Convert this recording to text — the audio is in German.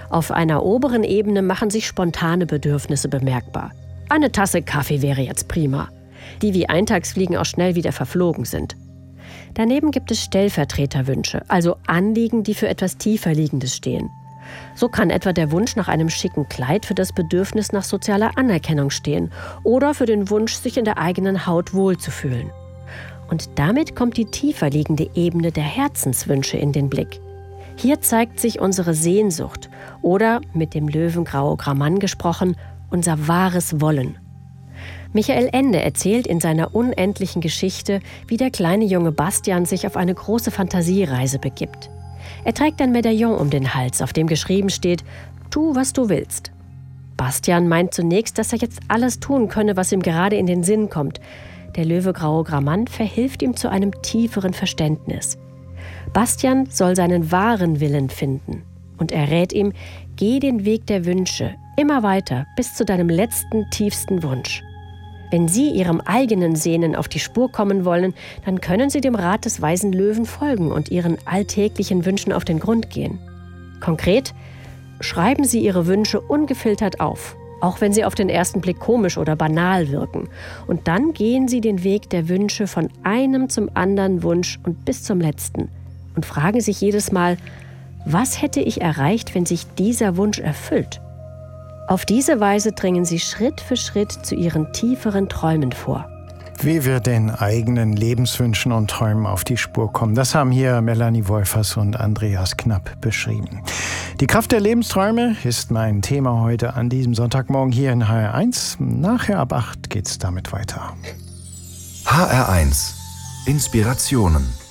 Auf einer oberen Ebene machen sich spontane Bedürfnisse bemerkbar. Eine Tasse Kaffee wäre jetzt prima, die wie Eintagsfliegen auch schnell wieder verflogen sind. Daneben gibt es Stellvertreterwünsche, also Anliegen, die für etwas Tieferliegendes stehen. So kann etwa der Wunsch nach einem schicken Kleid für das Bedürfnis nach sozialer Anerkennung stehen oder für den Wunsch, sich in der eigenen Haut wohlzufühlen. Und damit kommt die tiefer liegende Ebene der Herzenswünsche in den Blick. Hier zeigt sich unsere Sehnsucht oder, mit dem Löwengrau-Grammann gesprochen, unser wahres Wollen. Michael Ende erzählt in seiner unendlichen Geschichte, wie der kleine Junge Bastian sich auf eine große Fantasiereise begibt. Er trägt ein Medaillon um den Hals, auf dem geschrieben steht: Tu, was du willst. Bastian meint zunächst, dass er jetzt alles tun könne, was ihm gerade in den Sinn kommt. Der löwegraue Grammann verhilft ihm zu einem tieferen Verständnis. Bastian soll seinen wahren Willen finden und er rät ihm: Geh den Weg der Wünsche, immer weiter, bis zu deinem letzten, tiefsten Wunsch. Wenn Sie Ihrem eigenen Sehnen auf die Spur kommen wollen, dann können Sie dem Rat des weisen Löwen folgen und Ihren alltäglichen Wünschen auf den Grund gehen. Konkret: Schreiben Sie Ihre Wünsche ungefiltert auf, auch wenn sie auf den ersten Blick komisch oder banal wirken. Und dann gehen Sie den Weg der Wünsche von einem zum anderen Wunsch und bis zum letzten und fragen sich jedes Mal: Was hätte ich erreicht, wenn sich dieser Wunsch erfüllt? Auf diese Weise dringen Sie Schritt für Schritt zu Ihren tieferen Träumen vor. Wie wir den eigenen Lebenswünschen und Träumen auf die Spur kommen, das haben hier Melanie Wolfers und Andreas Knapp beschrieben. Die Kraft der Lebensträume ist mein Thema heute an diesem Sonntagmorgen hier in HR1. Nachher ab 8 geht's damit weiter. HR1 Inspirationen.